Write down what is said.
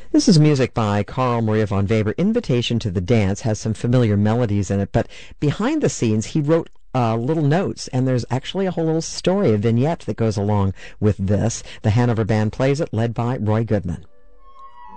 This is music by Carl Maria von Weber. Invitation to the Dance has some familiar melodies in it, but behind the scenes he wrote little notes, and there's actually a whole little story, a vignette that goes along with this. The Hanover Band plays it, led by Roy Goodman.